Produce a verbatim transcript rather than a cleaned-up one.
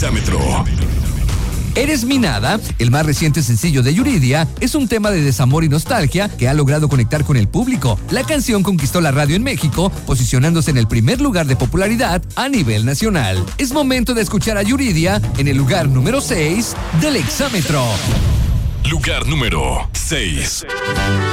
Exámetro. Eres mi nada, el más reciente sencillo de Yuridia, es un tema de desamor y nostalgia que ha logrado conectar con el público. La canción conquistó la radio en México, posicionándose en el primer lugar de popularidad a nivel nacional. Es momento de escuchar a Yuridia en el lugar número seis del Exámetro. Lugar número seis.